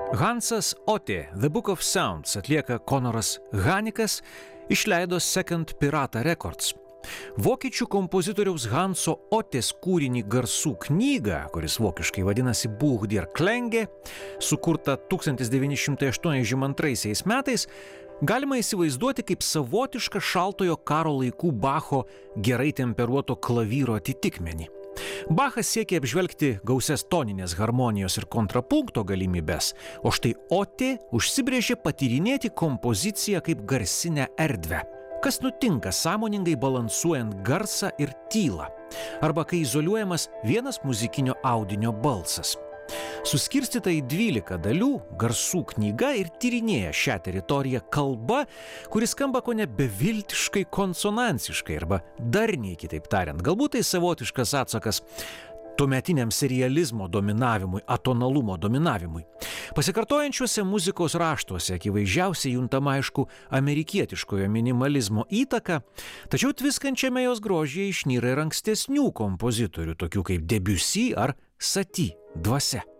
Hansas Otte, The Book of Sounds atlieka Konoras Hanikas, išleido Second Pirata Records. Vokiečių kompozitoriaus Hanso Ottės kūrinį Garsų knygą, kuris vokiškai vadinasi Buch der Klänge, sukurta 1982 metais, galima įsivaizduoti kaip savotišką šaltojo karo laikų Bacho gerai temperuoto klavyro atitikmenį. Bachas siekia apžvelgti gausias toninės harmonijos ir kontrapunkto galimybes, o štai Ottė užsibrėžė patyrinėti kompoziciją kaip garsinę erdvę. Kas nutinka sąmoningai balansuojant garsą ir tylą, arba kai izoliuojamas vienas muzikinio audinio balsas. Suskirstyta į 12 dalių, Garsų knyga ir tyrinėja šią teritoriją kalba, kuris skamba kone beviltiškai konsonansiškai arba darniai, kitaip tariant. Galbūt tai savotiškas atsakas tuometiniam serializmo dominavimui, atonalumo dominavimui. Pasikartojančiuose muzikos raštuose akivaizdžiausiai juntama aišku amerikietiškojo minimalizmo įtaka, tačiau tviskančiame jos grožyje išnyra ir ankstesnių kompozitorių, tokių kaip Debussy ar Satie dvasia.